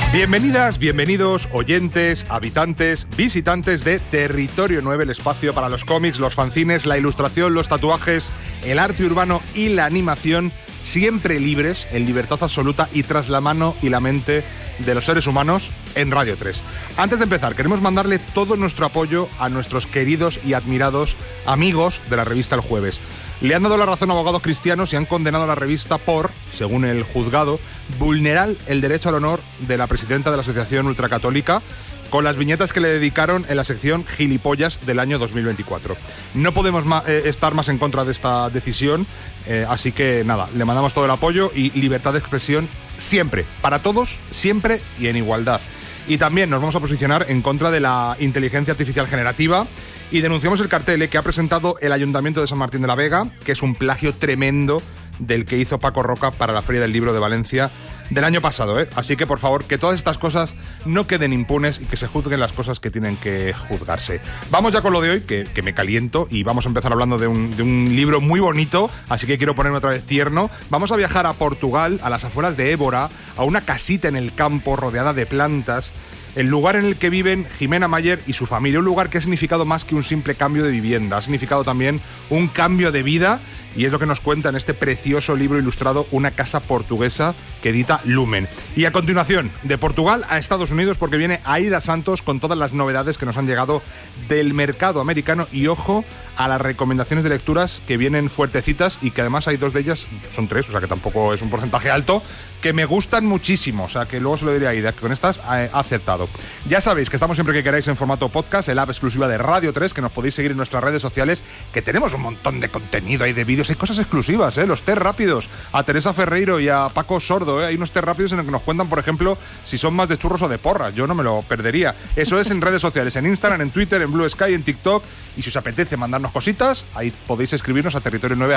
Bienvenidas, bienvenidos, oyentes, habitantes, visitantes de Territorio 9, el espacio para los cómics, los fanzines, la ilustración, los tatuajes, el arte urbano y la animación, siempre libres, en libertad absoluta y tras la mano y la mente de los seres humanos en Radio 3. Antes de empezar, queremos mandarle todo nuestro apoyo a nuestros queridos y admirados amigos de la revista El Jueves. Le han dado la razón a abogados cristianos y han condenado a la revista por, según el juzgado, vulnerar el derecho al honor de la presidenta de la Asociación Ultracatólica con las viñetas que le dedicaron en la sección Gilipollas del año 2024. No podemos estar más en contra de esta decisión, así que nada, le mandamos todo el apoyo y libertad de expresión siempre, para todos, siempre y en igualdad. Y también nos vamos a posicionar en contra de la inteligencia artificial generativa y denunciamos el cartel que ha presentado el Ayuntamiento de San Martín de la Vega, que es un plagio tremendo del que hizo Paco Roca para la Feria del Libro de Valencia del año pasado, Así que, por favor, que todas estas cosas no queden impunes y que se juzguen las cosas que tienen que juzgarse. Vamos ya con lo de hoy, que me caliento, y vamos a empezar hablando de un libro muy bonito, así que quiero ponerme otra vez tierno. Vamos a viajar a Portugal, a las afueras de Évora, a una casita en el campo rodeada de plantas, el lugar en el que viven Jimena Mayer y su familia, un lugar que ha significado más que un simple cambio de vivienda, ha significado también un cambio de vida, y es lo que nos cuenta en este precioso libro ilustrado Una casa portuguesa, que edita Lumen. Y a continuación, de Portugal a Estados Unidos, porque viene Aida Santos con todas las novedades que nos han llegado del mercado americano, y ojo a las recomendaciones de lecturas que vienen fuertecitas y que además hay dos de ellas, son tres, o sea que tampoco es un porcentaje alto, que me gustan muchísimo, o sea que luego se lo diré a Aida, que con estas ha acertado. Ya sabéis que estamos siempre que queráis en formato podcast, el app exclusiva de Radio 3, que nos podéis seguir en nuestras redes sociales, que tenemos un montón de contenido ahí de vídeos, hay cosas exclusivas, los test rápidos, a Teresa Ferreiro y a Paco Sordo, hay unos test rápidos en los que nos cuentan, por ejemplo, si son más de churros o de porras, yo no me lo perdería. Eso es en redes sociales, en Instagram, en Twitter, en Blue Sky, en TikTok, y si os apetece mandarnos cositas, ahí podéis escribirnos a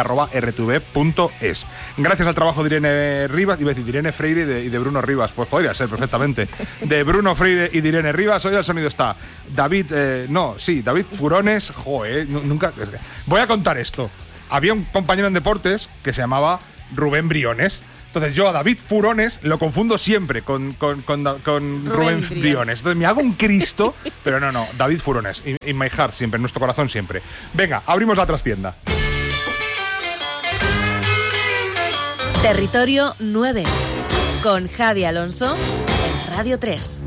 territorio9@rtv.es. Gracias al trabajo de Irene Rivas, iba a decir de Irene Freire y de Bruno Rivas, pues podría ser perfectamente, de Bruno Freire y de Irene Rivas. Hoy al sonido está David Furones. Nunca. Voy a contar esto. Había un compañero en deportes que se llamaba Rubén Briones. Entonces yo a David Furones lo confundo siempre con Rubén Briones. Entonces me hago un Cristo, pero no, David Furones. In my heart siempre, en nuestro corazón siempre. Venga, abrimos la trastienda. Territorio 9, con Javi Alonso en Radio 3.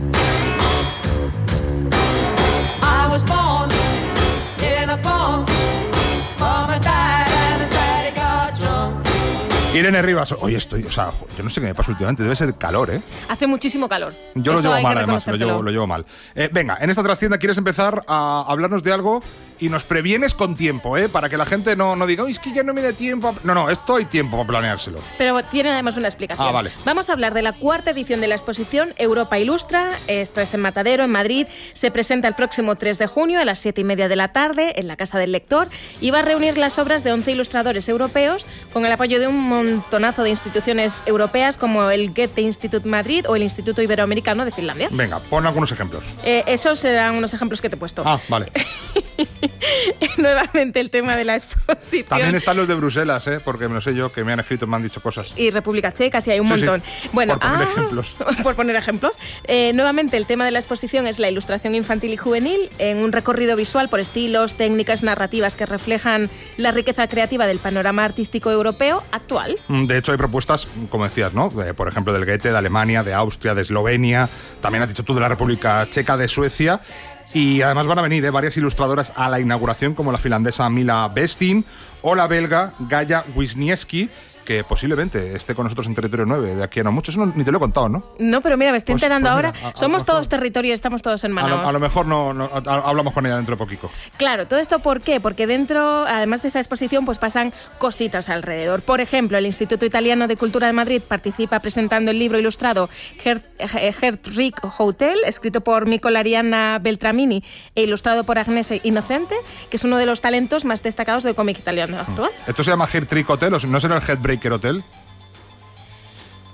I was born in a farm. Mom and dad and the daddy got drunk. Irene Rivas, hoy estoy, yo no sé qué me pasa últimamente, debe ser calor, Hace muchísimo calor. Yo lo llevo mal, además, lo llevo mal. Venga, en esta trastienda quieres empezar a hablarnos de algo y nos previenes con tiempo, para que la gente no diga, es que ya no me da tiempo. No, esto hay tiempo para planeárselo. Pero tiene además una explicación. Vale. Vamos a hablar de la cuarta edición de la exposición Europa Ilustra. Esto es en Matadero, en Madrid. Se presenta el próximo 3 de junio a las 7:30 de la tarde en la Casa del Lector y va a reunir las obras de 11 ilustradores europeos con el apoyo de un montonazo de instituciones europeas como el Goethe Institute Madrid o el Instituto Iberoamericano de Finlandia. Venga, pon algunos ejemplos. Esos serán unos ejemplos que te he puesto. Vale. Nuevamente el tema de la exposición. También están los de Bruselas, porque me lo sé yo, que me han escrito, me han dicho cosas. Y República Checa, sí, hay un montón. Sí. Bueno, por poner ejemplos. Por poner ejemplos. Nuevamente el tema de la exposición es la ilustración infantil y juvenil, en un recorrido visual por estilos, técnicas narrativas que reflejan la riqueza creativa del panorama artístico europeo actual. De hecho, hay propuestas, como decías, ¿no? Por ejemplo, del Goethe, de Alemania, de Austria, de Eslovenia, también has dicho tú de la República Checa, de Suecia. Y además van a venir varias ilustradoras a la inauguración, como la finlandesa Mila Bestin o la belga Gaia Wisniewski, que posiblemente esté con nosotros en Territorio 9 de aquí a no mucho. Eso ni te lo he contado, ¿no? No, pero mira, me estoy enterando ahora. Mira, Somos todos territorio y estamos todos hermanos. A lo mejor no hablamos con ella dentro de poquito. Claro, ¿todo esto por qué? Porque dentro, además de esa exposición, pues pasan cositas alrededor. Por ejemplo, el Instituto Italiano de Cultura de Madrid participa presentando el libro ilustrado Hertrick Hotel, escrito por Ariana Beltramini e ilustrado por Agnese Innocente, que es uno de los talentos más destacados del cómic italiano actual. ¿Esto se llama Hertrick Hotel o no será el Headbreaker Hotel?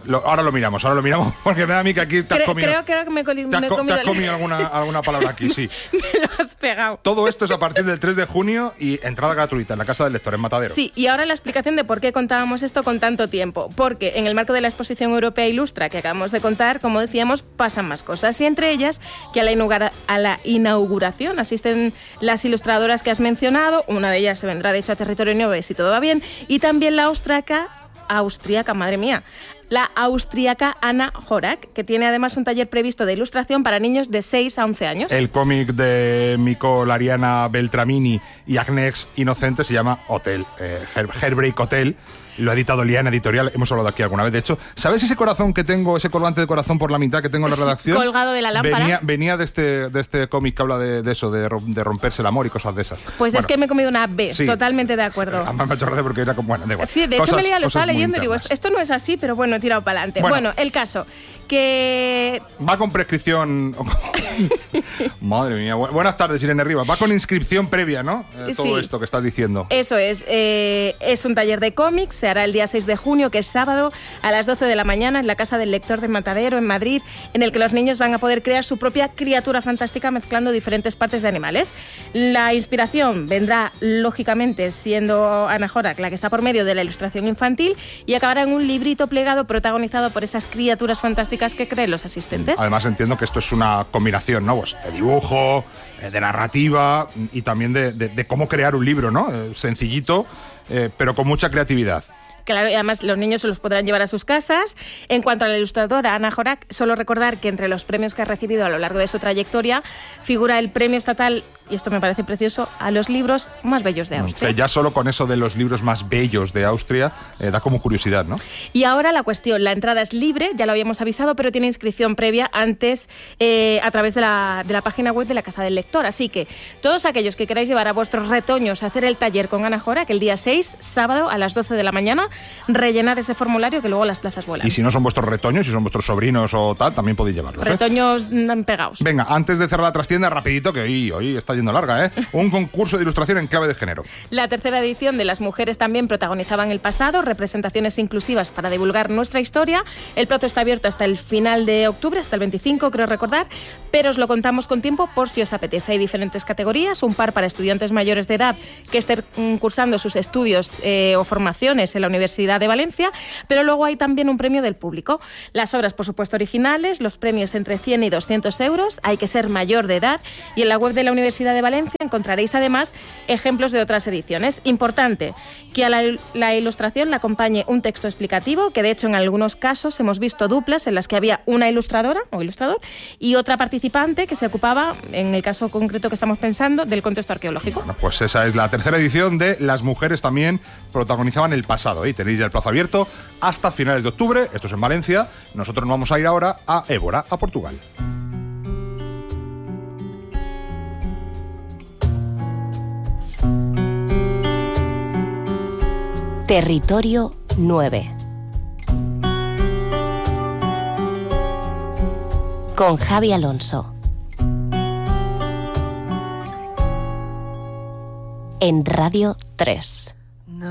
Ahora lo miramos, porque me da a mí que aquí te has comido... Creo que me he comido... Te has comido alguna palabra aquí, sí. Me lo has pegado. Todo esto es a partir del 3 de junio y entrada gratuita en la Casa del Lector, en Matadero. Sí, y ahora la explicación de por qué contábamos esto con tanto tiempo. Porque en el marco de la Exposición Europea Ilustra que acabamos de contar, como decíamos, pasan más cosas. Y entre ellas, que a la inauguración asisten las ilustradoras que has mencionado. Una de ellas se vendrá, de hecho, a Territorio 9 si todo va bien. Y también la austríaca, madre mía, la austríaca Anna Horak, que tiene además un taller previsto de ilustración para niños de 6 a 11 años. El cómic de Mico Lariana Beltramini y Agnes Inocente se llama Hotel, Heartbreak Hotel. Lo ha editado Liana Editorial, hemos hablado aquí alguna vez. De hecho, ¿sabes ese corazón que tengo, ese colgante de corazón por la mitad que tengo en la redacción? Colgado de la lámpara. Venía de este cómic que habla de eso, de romperse el amor y cosas de esas. Pues bueno, es que me he comido una B, sí, totalmente de acuerdo. Además me ha hecho gracia porque era como, bueno, da igual. Sí, de hecho lo estaba leyendo y digo, esto no es así, pero bueno, he tirado para adelante. Bueno, el caso, que... Va con prescripción... Madre mía, buenas tardes, Irene Rivas. Va con inscripción previa, ¿no? Todo esto que estás diciendo. Eso es un taller de cómics, se hará el día 6 de junio, que es sábado, a las 12 de la mañana, en la Casa del Lector de Matadero, en Madrid, en el que los niños van a poder crear su propia criatura fantástica mezclando diferentes partes de animales. La inspiración vendrá, lógicamente, siendo Anna Horak la que está por medio de la ilustración infantil, y acabará en un librito plegado protagonizado por esas criaturas fantásticas que creen los asistentes. Además entiendo que esto es una combinación, ¿no? Pues de dibujo, de narrativa y también de cómo crear un libro, ¿no? Sencillito, pero con mucha creatividad. Claro, y además los niños se los podrán llevar a sus casas. En cuanto a la ilustradora Anna Horak, solo recordar que entre los premios que ha recibido a lo largo de su trayectoria figura el premio estatal, y esto me parece precioso, a los libros más bellos de Austria. Que ya solo con eso de los libros más bellos de Austria da como curiosidad, ¿no? Y ahora la cuestión, la entrada es libre, ya lo habíamos avisado, pero tiene inscripción previa antes a través de la página web de la Casa del Lector. Así que todos aquellos que queráis llevar a vuestros retoños a hacer el taller con Anna Horak el día 6, sábado a las 12 de la mañana, rellenad ese formulario que luego las plazas vuelan. Y si no son vuestros retoños, si son vuestros sobrinos o tal, también podéis llevarlos. Retoños pegados. Venga, antes de cerrar la trastienda, rapidito, que hoy está yendo larga, un concurso de ilustración en clave de género. La tercera edición de Las Mujeres también protagonizaban el pasado, representaciones inclusivas para divulgar nuestra historia. El plazo está abierto hasta el final de octubre, hasta el 25, creo recordar, pero os lo contamos con tiempo por si os apetece. Hay diferentes categorías, un par para estudiantes mayores de edad que estén cursando sus estudios o formaciones en la Universidad de Valencia, pero luego hay también un premio del público. Las obras, por supuesto, originales, los premios entre 100 y 200 euros, hay que ser mayor de edad, y en la web de la Universidad de Valencia encontraréis además ejemplos de otras ediciones. Importante, que a la ilustración le acompañe un texto explicativo, que de hecho en algunos casos hemos visto duplas en las que había una ilustradora o ilustrador y otra participante que se ocupaba, en el caso concreto que estamos pensando, del contexto arqueológico. Bueno, pues esa es la tercera edición de Las Mujeres también protagonizaban el pasado. Y tenéis ya el plazo abierto hasta finales de octubre. Esto es en Valencia. Nosotros nos vamos a ir ahora a Évora, a Portugal. Territorio 9. Con Javi Alonso. En Radio 3.